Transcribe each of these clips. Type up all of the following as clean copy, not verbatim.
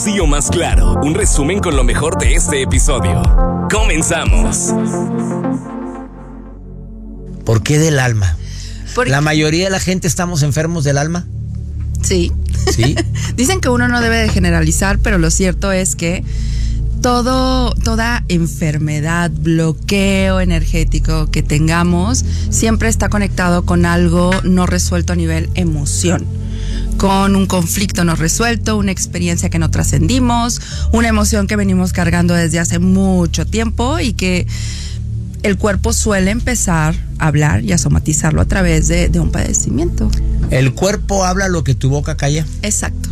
Sí o más claro, un resumen con lo mejor de este episodio. Comenzamos. ¿Por qué del alma? Porque... ¿La mayoría de la gente estamos enfermos del alma? Sí. ¿Sí? Dicen que uno no debe de generalizar, pero lo cierto es que toda enfermedad, bloqueo energético que tengamos, siempre está conectado con algo no resuelto a nivel emoción. Con un conflicto no resuelto, una experiencia que no trascendimos, una emoción que venimos cargando desde hace mucho tiempo y que el cuerpo suele empezar a hablar y a somatizarlo a través de un padecimiento. ¿El cuerpo habla lo que tu boca calla? Exacto.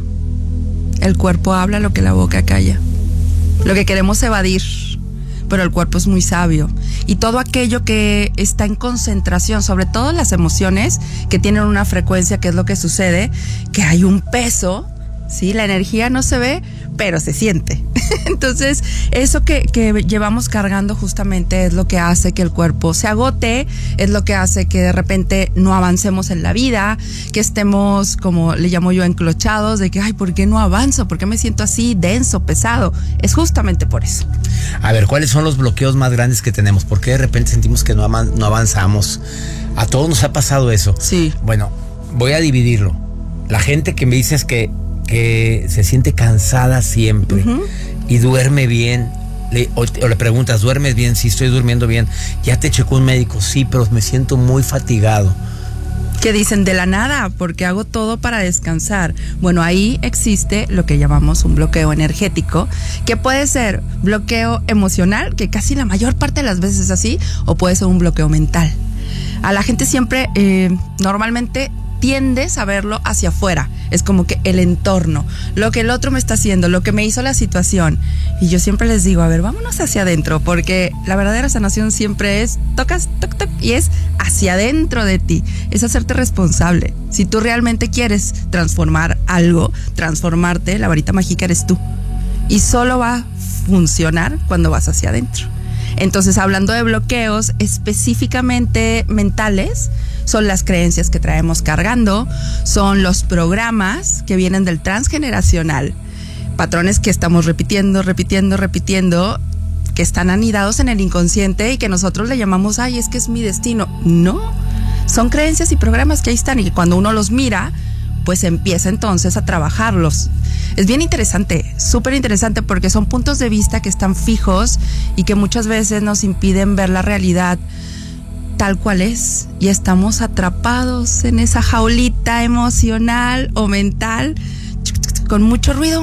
El cuerpo habla lo que la boca calla. Lo que queremos evadir, pero el cuerpo es muy sabio. Y todo aquello que está en concentración, sobre todo las emociones que tienen una frecuencia, que es lo que sucede, que hay un peso, ¿sí? La energía no se ve, pero se siente. Entonces, eso que llevamos cargando justamente es lo que hace que el cuerpo se agote, es lo que hace que de repente no avancemos en la vida, que estemos, como le llamo yo, enclochados, de que, ay, ¿por qué no avanzo? ¿Por qué me siento así denso, pesado? Es justamente por eso. A ver, ¿cuáles son los bloqueos más grandes que tenemos? ¿Por qué de repente sentimos que no avanzamos? A todos nos ha pasado eso. Sí. Bueno, voy a dividirlo. La gente que me dice es que se siente cansada siempre y duerme bien. O le preguntas, ¿duermes bien? Sí, estoy durmiendo bien. ¿Ya te checó un médico? Sí, pero me siento muy fatigado. Que dicen de la nada, porque hago todo para descansar. Bueno, ahí existe lo que llamamos un bloqueo energético, que puede ser bloqueo emocional, que casi la mayor parte de las veces es así, o puede ser un bloqueo mental. A la gente siempre, normalmente, tiendes a verlo hacia afuera. Es como que el entorno, lo que el otro me está haciendo, lo que me hizo la situación. Y yo siempre les digo, a ver, vámonos hacia adentro, porque la verdadera sanación siempre es, tocas, toc, toc, y es hacia adentro de ti. Es hacerte responsable. Si tú realmente quieres transformar algo, transformarte, la varita mágica eres tú. Y solo va a funcionar cuando vas hacia adentro. Entonces, hablando de bloqueos específicamente mentales, son las creencias que traemos cargando, son los programas que vienen del transgeneracional, patrones que estamos repitiendo, que están anidados en el inconsciente y que nosotros le llamamos, ay, es que es mi destino. No, son creencias y programas que ahí están y que cuando uno los mira, pues empieza entonces a trabajarlos. Es bien interesante, súper interesante, porque son puntos de vista que están fijos y que muchas veces nos impiden ver la realidad tal cual es, y estamos atrapados en esa jaulita emocional o mental con mucho ruido,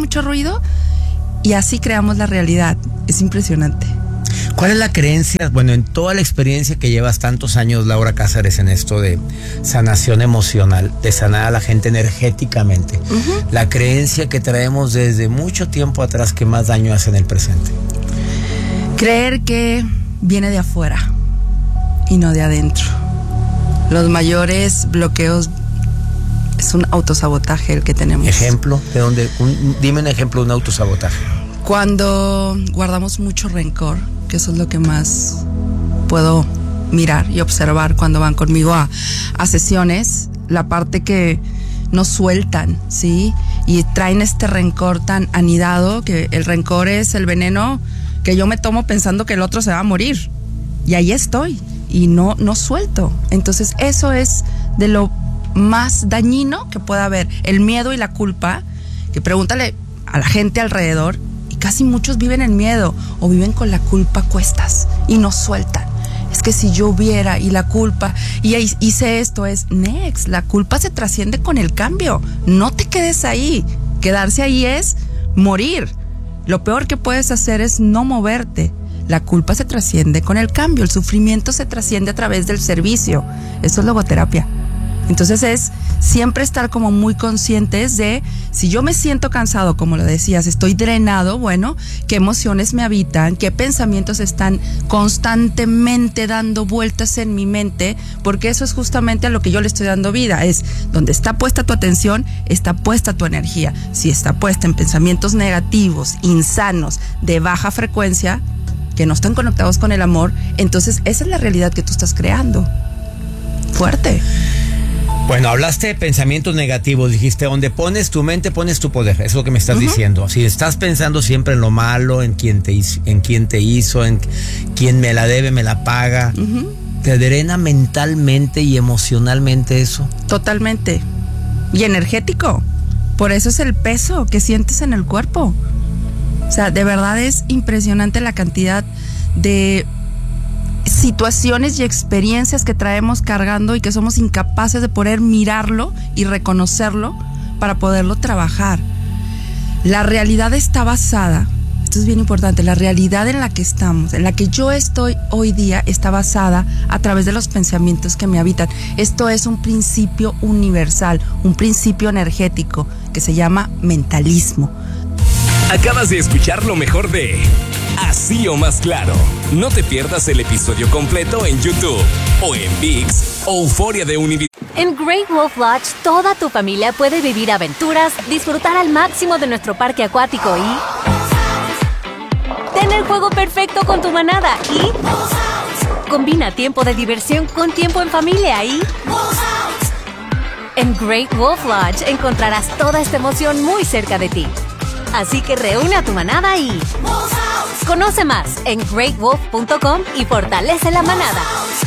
y así creamos la realidad. Es impresionante. ¿Cuál es la creencia? Bueno, en toda la experiencia que llevas tantos años, Laura Cázares, en esto de sanación emocional, de sanar a la gente energéticamente, la creencia que traemos desde mucho tiempo atrás que más daño hace en el presente. Creer que viene de afuera y no de adentro. Los mayores bloqueos es un autosabotaje el que tenemos. ¿Ejemplo? ¿De dónde? Dime un ejemplo de un autosabotaje. Cuando guardamos mucho rencor, que eso es lo que más puedo mirar y observar cuando van conmigo a sesiones, la parte que no sueltan, ¿sí? Y traen este rencor tan anidado, que el rencor es el veneno que yo me tomo pensando que el otro se va a morir. Y ahí estoy, y no suelto. Entonces eso es de lo más dañino que pueda haber. El miedo y la culpa, que pregúntale a la gente alrededor, y casi muchos viven en miedo o viven con la culpa a cuestas y no sueltan. Es que si yo hubiera, y la culpa, y hice esto, es next. La culpa se trasciende con el cambio. No te quedes ahí. Quedarse ahí es morir. Lo peor que puedes hacer es no moverte. La culpa se trasciende con el cambio. El sufrimiento se trasciende a través del servicio. Eso es logoterapia. Entonces es siempre estar como muy conscientes de, si yo me siento cansado, como lo decías, estoy drenado, bueno, qué emociones me habitan, qué pensamientos están constantemente dando vueltas en mi mente, porque eso es justamente a lo que yo le estoy dando vida. Es donde está puesta tu atención, está puesta tu energía. Si está puesta en pensamientos negativos, insanos, de baja frecuencia, que no están conectados con el amor, entonces esa es la realidad que tú estás creando. Fuerte. Bueno, hablaste de pensamientos negativos, dijiste, donde pones tu mente, pones tu poder, eso es lo que me estás diciendo. Si estás pensando siempre en lo malo, en quién te hizo, en quién me la debe, me la paga, ¿te drena mentalmente y emocionalmente eso? Totalmente. Y energético. Por eso es el peso que sientes en el cuerpo. O sea, de verdad es impresionante la cantidad de situaciones y experiencias que traemos cargando y que somos incapaces de poder mirarlo y reconocerlo para poderlo trabajar. La realidad está basada, esto es bien importante, la realidad en la que estamos, en la que yo estoy hoy día, está basada a través de los pensamientos que me habitan. Esto es un principio universal, un principio energético que se llama mentalismo. Acabas de escuchar lo mejor de Así o Más Claro. No te pierdas el episodio completo en YouTube o en ViX o Euforia de Univision. En Great Wolf Lodge, toda tu familia puede vivir aventuras, disfrutar al máximo de nuestro parque acuático y tener juego perfecto con tu manada y combina tiempo de diversión con tiempo en familia y en Great Wolf Lodge encontrarás toda esta emoción muy cerca de ti. Así que reúne a tu manada y conoce más en greatwolf.com y fortalece la manada.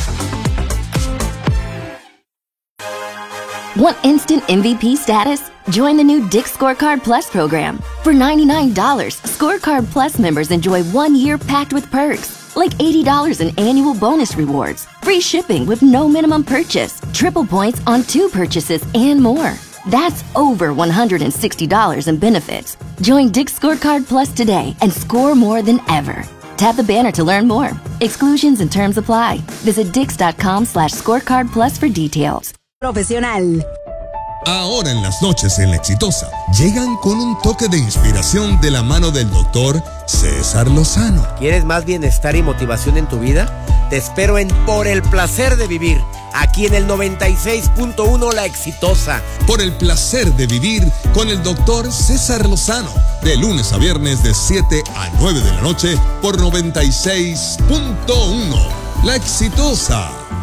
Want instant MVP status? Join the new Dick's Scorecard Plus program. For $99, Scorecard Plus members enjoy 1 year packed with perks, like $80 in annual bonus rewards, free shipping with no minimum purchase, triple points on 2 purchases, and more. That's over $160 in benefits. Join Dick's Scorecard Plus today and score more than ever. Tap the banner to learn more. Exclusions and terms apply. Visit dix.com/scorecard plus for details. Profesional. Ahora en las noches en La Exitosa, llegan con un toque de inspiración de la mano del doctor César Lozano. ¿Quieres más bienestar y motivación en tu vida? Te espero en Por el Placer de Vivir, aquí en el 96.1 La Exitosa. Por el Placer de Vivir con el doctor César Lozano, de lunes a viernes de 7 a 9 de la noche por 96.1 La Exitosa.